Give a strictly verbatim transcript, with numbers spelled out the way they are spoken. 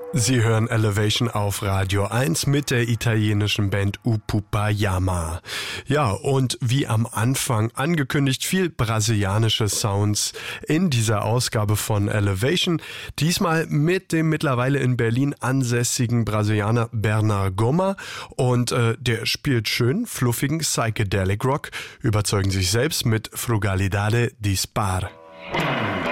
Sie hören Elevation auf Radio eins mit der italienischen Band Upupayama. Ja, und wie am Anfang angekündigt, viel brasilianische Sounds in dieser Ausgabe von Elevation. Diesmal mit dem mittlerweile in Berlin ansässigen Brasilianer Bernard Goma. Und äh, der spielt schön fluffigen Psychedelic Rock, überzeugen sich selbst mit Frugalidade Dispar.